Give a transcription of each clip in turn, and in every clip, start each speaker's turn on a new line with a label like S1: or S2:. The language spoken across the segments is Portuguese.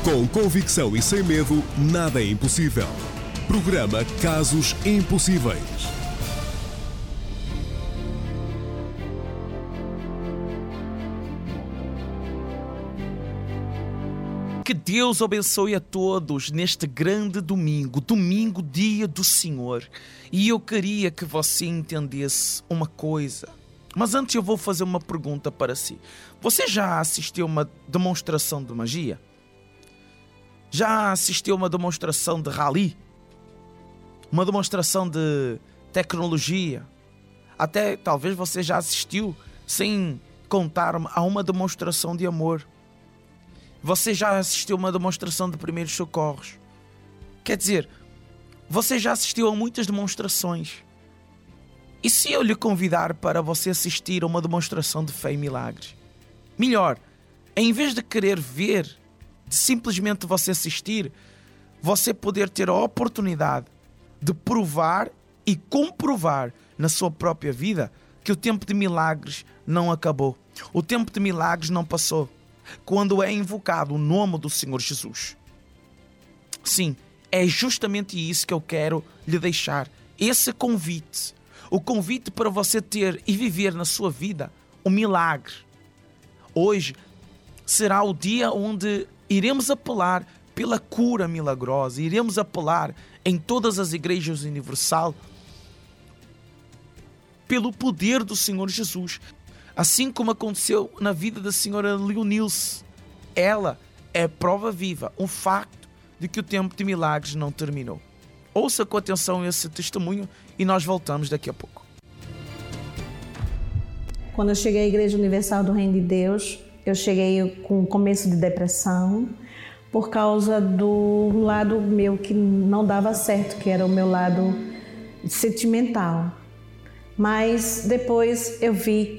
S1: Com convicção e sem medo, nada é impossível. Programa Casos Impossíveis.
S2: Que Deus abençoe a todos neste grande domingo, dia do Senhor. E eu queria que você entendesse uma coisa. Mas antes eu vou fazer uma pergunta para si. Você já assistiu a uma demonstração de magia? Já assistiu a uma demonstração de rally? Uma demonstração de tecnologia? Até talvez você já assistiu, sem contar, a uma demonstração de amor. Você já assistiu a uma demonstração de primeiros socorros? Quer dizer, você já assistiu a muitas demonstrações. E se eu lhe convidar para você assistir a uma demonstração de fé e milagres? Melhor, em vez de querer ver, de simplesmente você assistir, você poder ter a oportunidade de provar e comprovar na sua própria vida que o tempo de milagres não acabou. O tempo de milagres não passou. Quando é invocado o nome do Senhor Jesus. Sim, é justamente isso que eu quero lhe deixar. Esse convite. O convite para você ter e viver na sua vida um milagre. Hoje será o dia onde iremos apelar pela cura milagrosa. Iremos apelar em todas as igrejas universal pelo poder do Senhor Jesus. Assim como aconteceu na vida da senhora Leonilce. Ela é prova viva, um facto de que o tempo de milagres não terminou. Ouça com atenção esse testemunho e nós voltamos daqui a pouco.
S3: Quando eu cheguei à Igreja Universal do Reino de Deus, eu cheguei com começo de depressão por causa do lado meu que não dava certo, que era o meu lado sentimental. Mas depois eu vi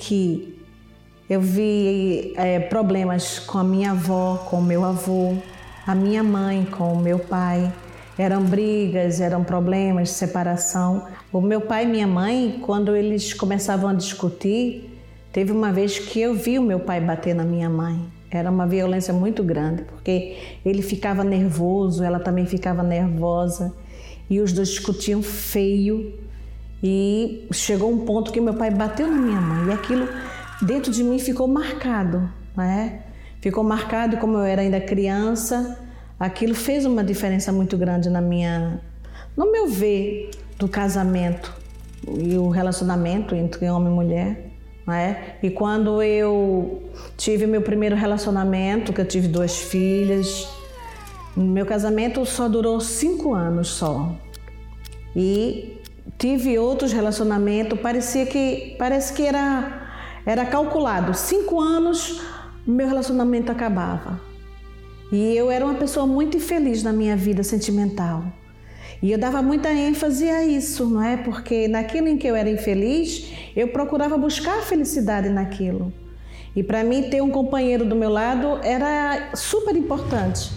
S3: problemas com a minha avó, com o meu avô, a minha mãe com o meu pai. Eram brigas, eram problemas, separação. O meu pai e minha mãe, quando eles começavam a discutir, teve uma vez que eu vi o meu pai bater na minha mãe. Era uma violência muito grande, porque ele ficava nervoso, ela também ficava nervosa. E os dois discutiam feio. E chegou um ponto que meu pai bateu na minha mãe. E aquilo dentro de mim ficou marcado, né? Ficou marcado, e como eu era ainda criança, aquilo fez uma diferença muito grande no meu ver do casamento e o relacionamento entre homem e mulher, né? E quando eu tive meu primeiro relacionamento, que eu tive 2 filhas, meu casamento só durou 5 anos só. E tive outros relacionamentos, parece que era calculado. 5 anos, meu relacionamento acabava. E eu era uma pessoa muito infeliz na minha vida sentimental. E eu dava muita ênfase a isso, não é? Porque naquilo em que eu era infeliz, eu procurava buscar a felicidade naquilo. E para mim, ter um companheiro do meu lado era super importante.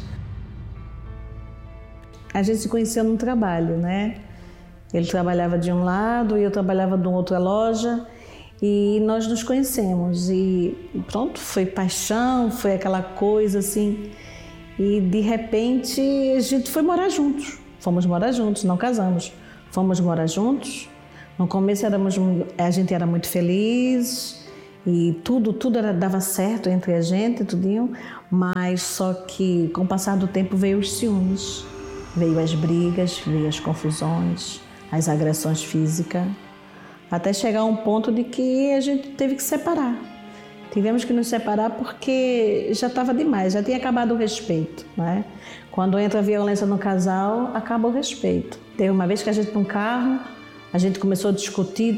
S3: A gente se conheceu num trabalho, né? Ele trabalhava de um lado e eu trabalhava de outra loja. E nós nos conhecemos e pronto, foi paixão, foi aquela coisa assim. E de repente a gente foi morar juntos. Fomos morar juntos, não casamos. Fomos morar juntos. No começo a gente era muito feliz e tudo dava certo entre a gente, tudinho. Mas só que com o passar do tempo veio os ciúmes, veio as brigas, veio as confusões, as agressões físicas. Até chegar a um ponto de que a gente teve que separar. Tivemos que nos separar porque já estava demais, já tinha acabado o respeito, né? Quando entra a violência no casal, acaba o respeito. Teve uma vez que a gente num carro, a gente começou a discutir,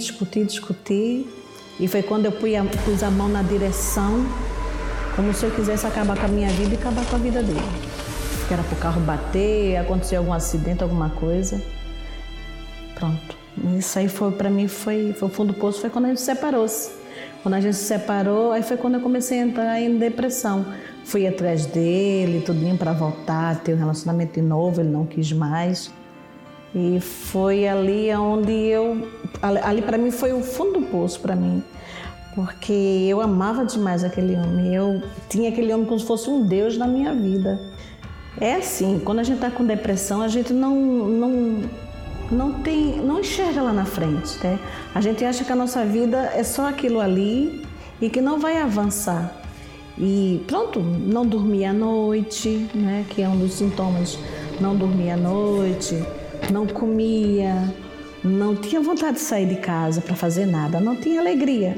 S3: e foi quando eu pus a mão na direção, como se eu quisesse acabar com a minha vida e acabar com a vida dele. Que era para o carro bater, acontecer algum acidente, alguma coisa. Pronto. Isso aí para mim foi o fundo do poço, foi quando a gente separou-se. Quando a gente se separou, aí foi quando eu comecei a entrar em depressão. Fui atrás dele, tudinho para voltar, ter um relacionamento de novo, ele não quis mais. E foi ali onde ali para mim foi o fundo do poço para mim. Porque eu amava demais aquele homem. Eu tinha aquele homem como se fosse um Deus na minha vida. É assim, quando a gente está com depressão, a gente não enxerga lá na frente, né? A gente acha que a nossa vida é só aquilo ali e que não vai avançar. E pronto, não dormir à noite, né? Que é um dos sintomas. Não dormia à noite, não comia, não tinha vontade de sair de casa para fazer nada, não tinha alegria.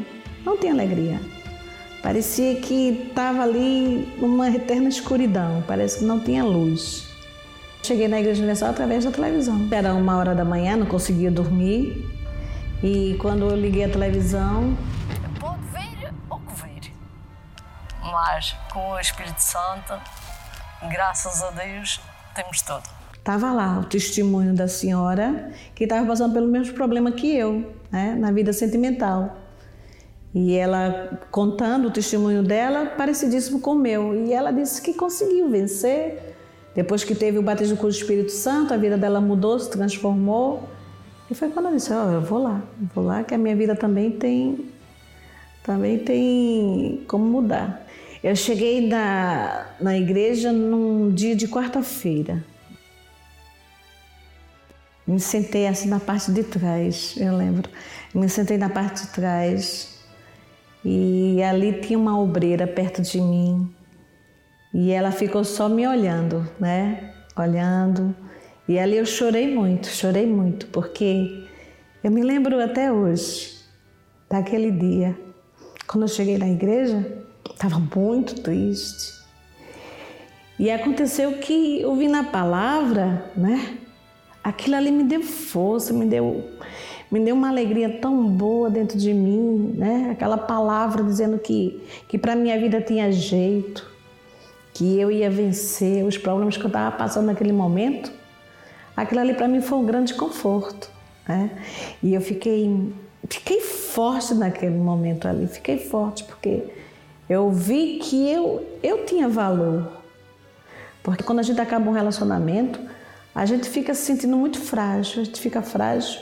S3: Parecia que estava ali numa eterna escuridão, parece que não tinha luz. Cheguei na Igreja Universal através da televisão. Era 1h da manhã, não conseguia dormir. E quando eu liguei a televisão...
S4: Pode vir ou que vir. Mas com o Espírito Santo, graças a Deus, temos tudo.
S3: Estava lá o testemunho da senhora que estava passando pelo mesmo problema que eu, né, na vida sentimental. E ela, contando o testemunho dela, parecidíssimo com o meu. E ela disse que conseguiu vencer. Depois que teve o batismo com o Espírito Santo, a vida dela mudou, se transformou. E foi quando eu disse, eu vou lá, que a minha vida também tem como mudar. Eu cheguei na igreja num dia de quarta-feira. Me sentei assim na parte de trás, eu lembro. Me sentei na parte de trás e ali tinha uma obreira perto de mim. E ela ficou só me olhando, né? Olhando. E ali eu chorei muito, porque eu me lembro até hoje daquele dia. Quando eu cheguei na igreja, estava muito triste. E aconteceu que, ouvindo a palavra, né? Aquilo ali me deu força, me deu uma alegria tão boa dentro de mim, né? Aquela palavra dizendo que para minha vida tinha jeito, que eu ia vencer os problemas que eu estava passando naquele momento. Aquilo ali para mim foi um grande conforto, né? E eu fiquei forte naquele momento ali, fiquei forte porque eu vi que eu tinha valor. Porque quando a gente acaba um relacionamento, a gente fica se sentindo muito frágil, a gente fica frágil.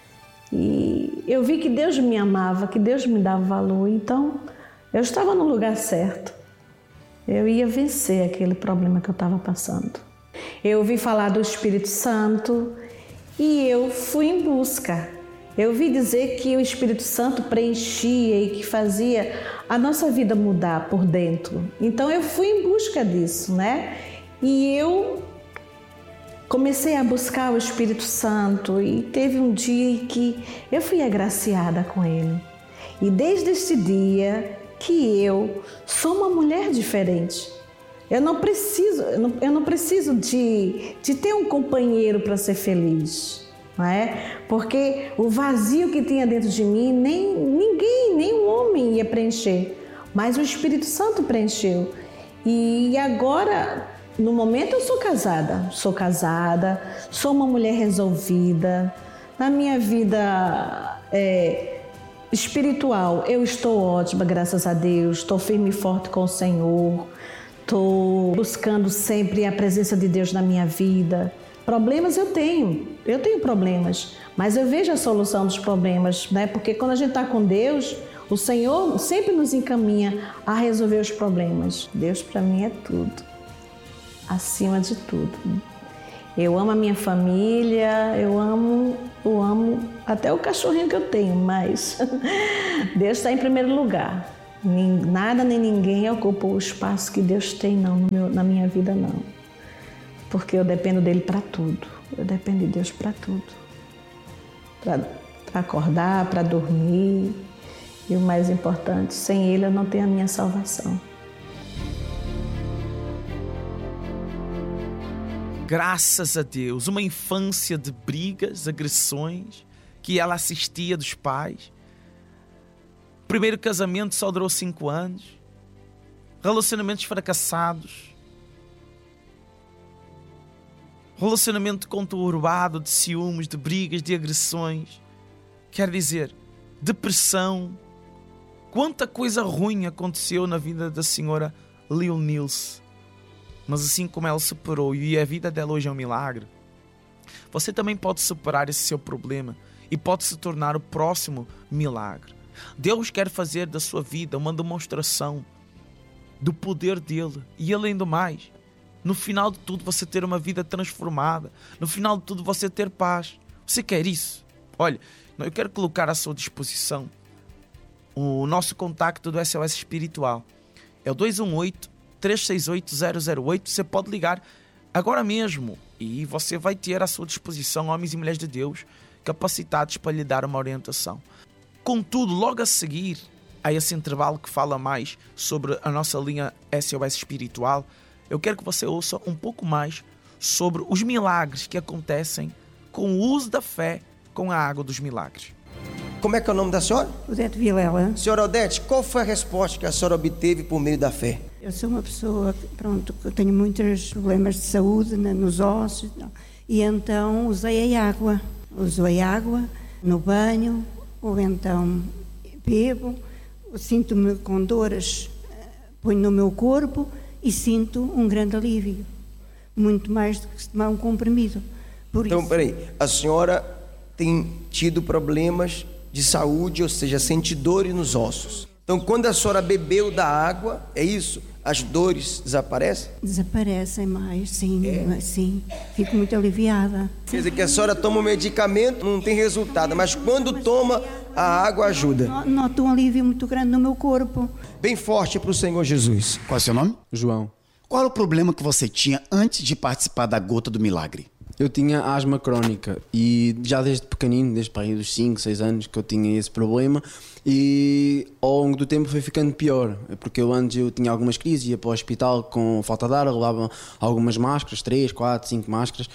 S3: E eu vi que Deus me amava, que Deus me dava valor, então eu estava no lugar certo. Eu ia vencer aquele problema que eu estava passando. Eu ouvi falar do Espírito Santo e eu fui em busca. Eu ouvi dizer que o Espírito Santo preenchia e que fazia a nossa vida mudar por dentro. Então eu fui em busca disso, né? E eu comecei a buscar o Espírito Santo e teve um dia que eu fui agraciada com ele. E desde esse dia que eu sou uma mulher diferente. Eu não preciso de ter um companheiro para ser feliz, não é? Porque o vazio que tinha dentro de mim, nem um homem ia preencher, mas o Espírito Santo preencheu. E agora, no momento, eu sou casada, sou uma mulher resolvida. Na minha vida espiritual, eu estou ótima, graças a Deus, estou firme e forte com o Senhor. Estou buscando sempre a presença de Deus na minha vida. Problemas eu tenho problemas, mas eu vejo a solução dos problemas, né? Porque quando a gente está com Deus, o Senhor sempre nos encaminha a resolver os problemas. Deus para mim é tudo, acima de tudo. Eu amo a minha família, eu amo até o cachorrinho que eu tenho, mas Deus está em primeiro lugar. Nada nem ninguém ocupa o espaço que Deus tem na minha vida, não. Porque eu dependo dele para tudo. Eu dependo de Deus para tudo. Para acordar, para dormir. E o mais importante, sem ele eu não tenho a minha salvação.
S2: Graças a Deus, uma infância de brigas, agressões, que ela assistia dos pais. Primeiro casamento só durou 5 anos. Relacionamentos fracassados. Relacionamento conturbado de ciúmes, de brigas, de agressões. Quer dizer, depressão. Quanta coisa ruim aconteceu na vida da senhora Leonilce. Mas assim como ela superou e a vida dela hoje é um milagre, você também pode superar esse seu problema e pode se tornar o próximo milagre. Deus quer fazer da sua vida uma demonstração do poder dele e além do mais, No final de tudo você ter uma vida transformada. No final de tudo você ter paz. Você quer isso? Olha, eu quero colocar à sua disposição o nosso contacto do SOS Espiritual. É o 218-368-008. Você pode ligar agora mesmo e você vai ter à sua disposição homens e mulheres de Deus capacitados para lhe dar uma orientação. Contudo, logo a seguir a esse intervalo que fala mais sobre a nossa linha SOS Espiritual, eu quero que você ouça um pouco mais sobre os milagres que acontecem com o uso da fé com a água dos milagres.
S5: Como é que é o nome da senhora?
S6: Odete Vilela.
S5: Senhora Odete, qual foi a resposta que a senhora obteve por meio da fé?
S6: Eu sou uma pessoa que eu tenho muitos problemas de saúde nos ossos, e então usei a água. Usei água no banho, ou então bebo, sinto-me com dores, ponho no meu corpo e sinto um grande alívio. Muito mais do que se tomar um comprimido.
S5: Então, peraí, a senhora tem tido problemas de saúde, ou seja, sente dores nos ossos. Então, quando a senhora bebeu da água, é isso? As dores desaparecem?
S6: Desaparecem mais, sim, sim. Fico muito aliviada.
S5: Quer dizer que a senhora toma um medicamento, não tem resultado, mas quando toma, a água ajuda.
S6: Noto um alívio muito grande no meu corpo.
S5: Bem forte para o Senhor Jesus.
S7: Qual é o seu nome?
S8: João.
S7: Qual era o problema que você tinha antes de participar da Gota do Milagre?
S8: Eu tinha asma crónica e já desde pequenino, desde para aí dos 5, 6 anos que eu tinha esse problema, e ao longo do tempo foi ficando pior, porque antes eu tinha algumas crises, ia para o hospital com falta de ar, levava algumas máscaras, 3, 4, 5 máscaras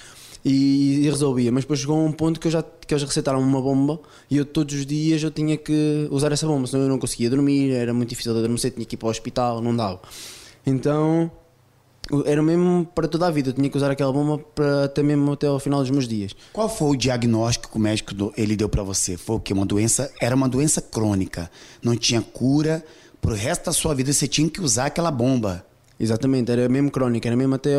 S8: e resolvia, mas depois chegou a um ponto que eles recetaram uma bomba e eu todos os dias eu tinha que usar essa bomba, senão eu não conseguia dormir, era muito difícil de adormecer, tinha que ir para o hospital, não dava. Então era mesmo para toda a vida, eu tinha que usar aquela bomba para até mesmo até ao final dos meus dias.
S7: Qual foi o diagnóstico que o médico ele deu para você? Foi o que? Era uma doença crônica, não tinha cura, pro resto da sua vida você tinha que usar aquela bomba.
S8: Exatamente, era mesmo crónica, era mesmo até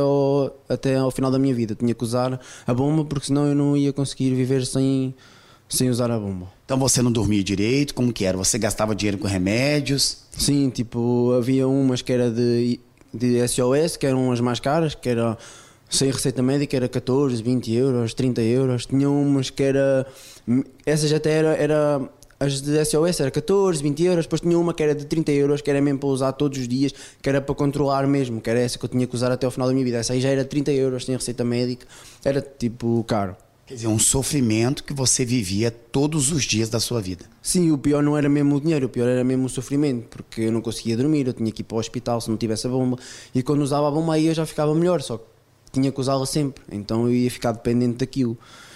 S8: ao final da minha vida, eu tinha que usar a bomba porque senão eu não ia conseguir viver sem usar a bomba.
S7: Então você não dormia direito, como que era? Você gastava dinheiro com remédios?
S8: Sim, tipo, havia umas que era de SOS, que eram as mais caras, que era sem receita médica, era 14, 20 euros, 30 euros. Tinha umas que era... Essas até era as de SOS, era 14, 20 euros. Depois tinha uma que era de 30 euros, que era mesmo para usar todos os dias, que era para controlar mesmo, que era essa que eu tinha que usar até ao final da minha vida. Essa aí já era 30 euros, sem receita médica. Era tipo caro.
S7: Quer dizer, um sofrimento que você vivia todos os dias da sua vida.
S8: Sim, o pior não era mesmo o dinheiro, o pior era mesmo o sofrimento, porque eu não conseguia dormir, eu tinha que ir para o hospital se não tivesse a bomba, e quando usava a bomba aí eu já ficava melhor, só que tinha que usá-la sempre, então eu ia ficar dependente daquilo.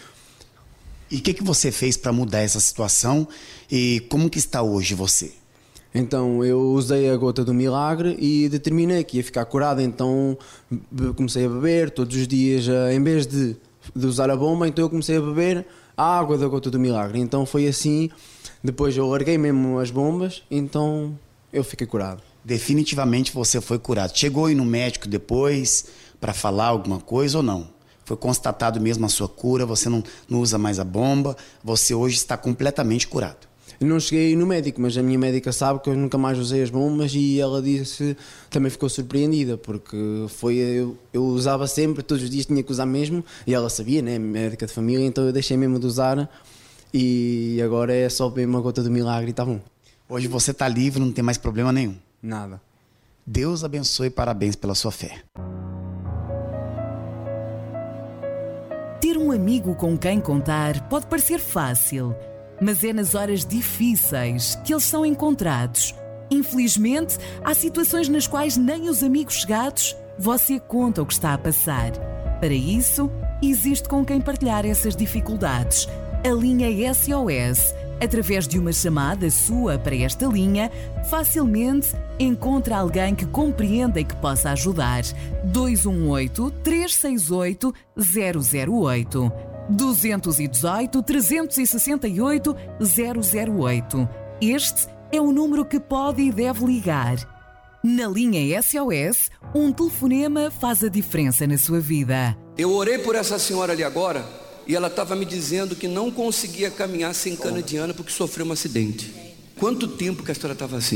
S7: E o que você fez para mudar essa situação e como que está hoje você?
S8: Então eu usei a Gota do Milagre e determinei que ia ficar curado, então comecei a beber todos os dias, em vez de usar a bomba, então eu comecei a beber a água da Gota do Milagre. Então foi assim, depois eu larguei mesmo as bombas, então eu fiquei curado.
S7: Definitivamente você foi curado. Chegou aí no médico depois para falar alguma coisa ou não? Foi constatado mesmo a sua cura, você não usa mais a bomba, você hoje está completamente curado.
S8: Eu não cheguei no médico, mas a minha médica sabe que eu nunca mais usei as bombas e ela disse, também ficou surpreendida, porque eu usava sempre, todos os dias tinha que usar mesmo, e ela sabia, né, médica de família, então eu deixei mesmo de usar e agora é só bem uma Gota do Milagre e está bom.
S7: Hoje você está livre, não tem mais problema nenhum.
S8: Nada.
S7: Deus abençoe e parabéns pela sua fé.
S9: Ter um amigo com quem contar pode parecer fácil, mas é nas horas difíceis que eles são encontrados. Infelizmente, há situações nas quais nem os amigos chegados você conta o que está a passar. Para isso, existe com quem partilhar essas dificuldades. A linha SOS, através de uma chamada sua para esta linha, facilmente encontra alguém que compreenda e que possa ajudar. 218-368-008. 218-368-008. Este é o número que pode e deve ligar. Na linha SOS, um telefonema faz a diferença na sua vida.
S10: Eu orei por essa senhora ali agora e ela estava me dizendo que não conseguia caminhar sem cana de Ana porque sofreu um acidente. Quanto tempo que a senhora estava assim?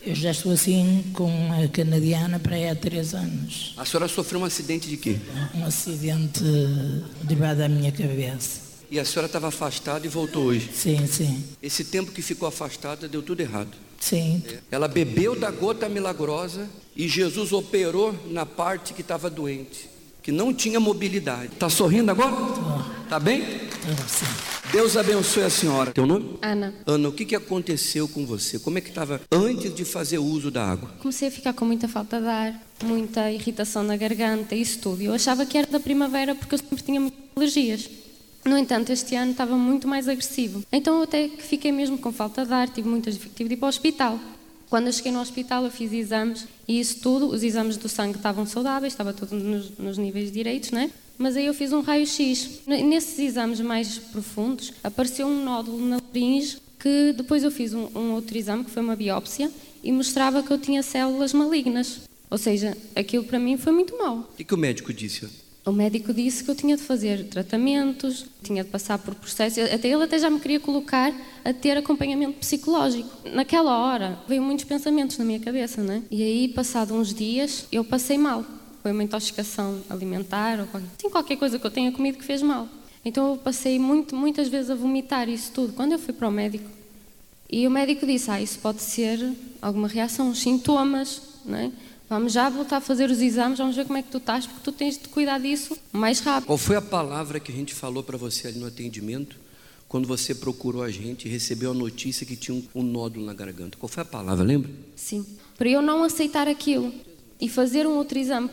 S11: Eu já estou assim com a canadiana para aí há 3 anos.
S10: A senhora sofreu um acidente de quê?
S11: Um acidente debaixo da minha cabeça.
S10: E a senhora estava afastada e voltou hoje?
S11: Sim, sim.
S10: Esse tempo que ficou afastada deu tudo errado.
S11: Sim.
S10: Ela bebeu da gota milagrosa e Jesus operou na parte que estava doente, que não tinha mobilidade. Está sorrindo agora? Está bem?
S11: Sim.
S10: Deus abençoe a senhora. Teu nome?
S12: Ana.
S10: Ana, o que aconteceu com você? Como é que estava antes de fazer uso da água?
S12: Comecei a ficar com muita falta de ar, muita irritação na garganta, isso tudo. Eu achava que era da primavera porque eu sempre tinha muitas alergias. No entanto, este ano estava muito mais agressivo. Então eu até que fiquei mesmo com falta de ar, tive de ir para o hospital. Quando eu cheguei no hospital, eu fiz exames e isso tudo, os exames do sangue estavam saudáveis, estava tudo nos níveis direitos, né? Mas aí eu fiz um raio-x. Nesses exames mais profundos, apareceu um nódulo na laringe que depois eu fiz um outro exame, que foi uma biópsia, e mostrava que eu tinha células malignas. Ou seja, aquilo para mim foi muito mau.
S10: O que o médico disse?
S12: O médico disse que eu tinha de fazer tratamentos, tinha de passar por processos, ele já me queria colocar a ter acompanhamento psicológico. Naquela hora, veio muitos pensamentos na minha cabeça, né? E aí, passado uns dias, eu passei mal. Foi uma intoxicação alimentar, ou qualquer coisa que eu tenha comido que fez mal. Então eu passei muitas vezes a vomitar isso tudo, quando eu fui para o médico. E o médico disse, isso pode ser alguma reação, uns sintomas, né? Vamos já voltar a fazer os exames, vamos ver como é que tu estás, porque tu tens de cuidar disso mais rápido.
S10: Qual foi a palavra que a gente falou para você ali no atendimento, quando você procurou a gente e recebeu a notícia que tinha um nódulo na garganta? Qual foi a palavra, lembra?
S12: Sim, para eu não aceitar aquilo e fazer um outro exame,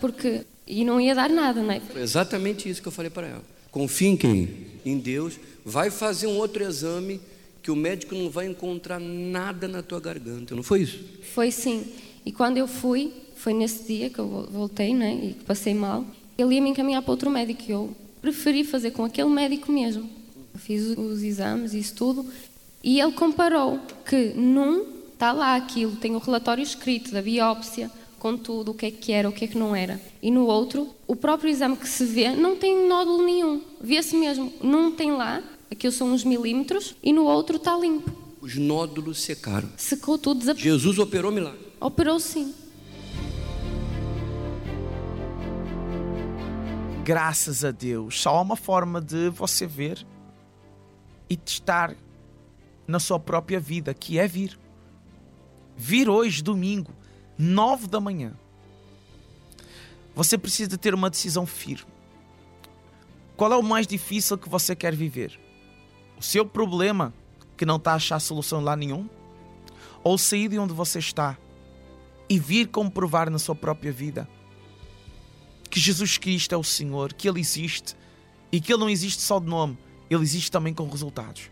S12: e não ia dar nada, não é?
S10: Foi exatamente isso que eu falei para ela. Confia em quem? Em Deus. Vai fazer um outro exame que o médico não vai encontrar nada na tua garganta, não foi isso?
S12: Foi sim, e quando eu fui, foi nesse dia que eu voltei, né, e que passei mal, ele ia me encaminhar para outro médico e eu preferi fazer com aquele médico mesmo. Eu fiz os exames e isso tudo e ele comparou que num está lá aquilo, tem o relatório escrito da biópsia, com tudo, o que era, o que é que não era. E no outro, o próprio exame que se vê não tem nódulo nenhum. Vê-se mesmo, num tem lá, aquilo são uns milímetros, e no outro está limpo.
S10: Os nódulos secaram.
S12: Secou tudo, desapareceu.
S10: Jesus operou milagre.
S12: Operou sim.
S2: Graças a Deus. Só há uma forma de você ver e testar na sua própria vida, que é vir. Vir hoje, domingo, 9 da manhã. Você precisa ter uma decisão firme. Qual é o mais difícil que você quer viver? O seu problema, que não está a achar solução lá nenhum? Ou sair de onde você está e vir comprovar na sua própria vida que Jesus Cristo é o Senhor, que Ele existe e que Ele não existe só de nome, Ele existe também com resultados.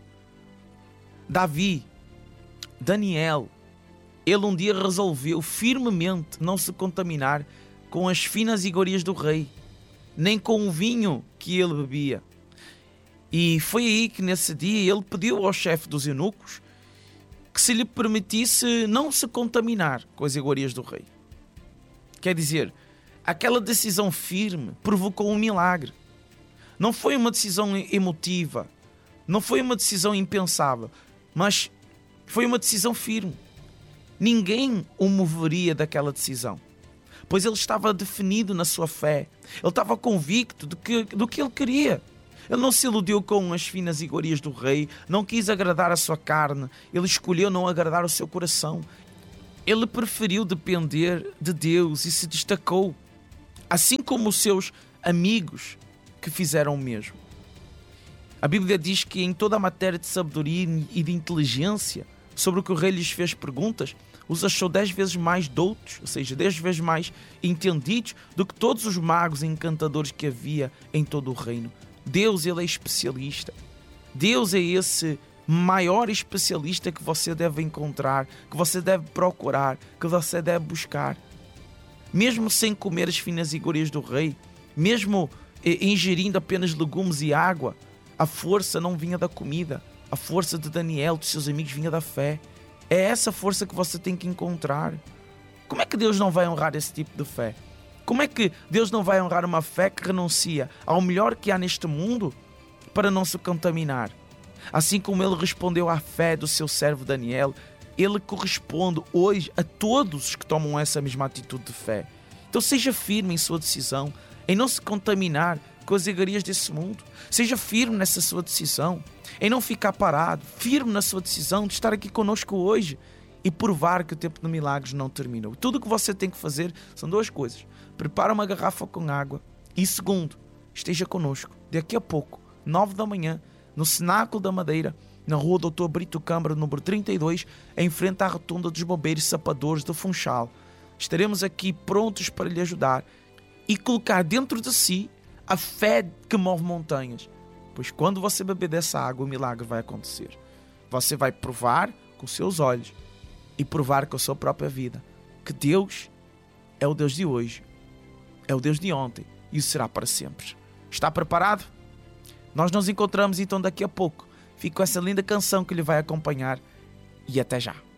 S2: Davi, Daniel, ele um dia resolveu firmemente não se contaminar com as finas iguarias do rei, nem com o vinho que ele bebia. E foi aí que nesse dia ele pediu ao chefe dos eunucos que se lhe permitisse não se contaminar com as iguarias do rei. Quer dizer, aquela decisão firme provocou um milagre. Não foi uma decisão emotiva, não foi uma decisão impensável, mas foi uma decisão firme. Ninguém o moveria daquela decisão, pois ele estava definido na sua fé. Ele estava convicto do que ele queria. Ele não se iludiu com as finas iguarias do rei, não quis agradar a sua carne, ele escolheu não agradar o seu coração. Ele preferiu depender de Deus e se destacou, assim como os seus amigos que fizeram o mesmo. A Bíblia diz que em toda a matéria de sabedoria e de inteligência, sobre o que o rei lhes fez perguntas, os achou 10 vezes mais doutos, ou seja, 10 vezes mais entendidos do que todos os magos e encantadores que havia em todo o reino. Deus, Ele é especialista. Deus é esse maior especialista que você deve encontrar, que você deve procurar, que você deve buscar. Mesmo sem comer as finas iguarias do rei, mesmo ingerindo apenas legumes e água, a força não vinha da comida. A força de Daniel, dos seus amigos, vinha da fé. É essa força que você tem que encontrar. Como é que Deus não vai honrar esse tipo de fé? Como é que Deus não vai honrar uma fé que renuncia ao melhor que há neste mundo para não se contaminar? Assim como Ele respondeu à fé do seu servo Daniel, Ele corresponde hoje a todos os que tomam essa mesma atitude de fé. Então seja firme em sua decisão, em não se contaminar com as iguarias desse mundo. Seja firme nessa sua decisão, em não ficar parado, firme na sua decisão de estar aqui conosco hoje e provar que o tempo de milagres não terminou. Tudo o que você tem que fazer são duas coisas. Prepara uma garrafa com água e, segundo, esteja conosco daqui a pouco, 9 da manhã, no Cenáculo da Madeira, na rua Dr. Brito Câmara, número 32, em frente à rotunda dos bombeiros sapadores do Funchal. Estaremos aqui prontos para lhe ajudar e colocar dentro de si a fé que move montanhas. Pois quando você beber dessa água, o milagre vai acontecer. Você vai provar com os seus olhos e provar com a sua própria vida que Deus é o Deus de hoje, é o Deus de ontem e o será para sempre. Está preparado? Nós nos encontramos então daqui a pouco. Fico com essa linda canção que lhe vai acompanhar e até já.